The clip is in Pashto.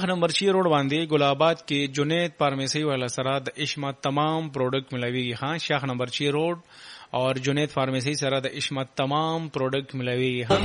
نمبر 6 روډ باندې ګلاباد کې جنید فارمیسي والا سره د اشما تمام پروډکټ ملويږي. ها شاخ نمبر 6 روډ اور جنید فارمیسی سره د اشما تمام پروډکټ ملويږي.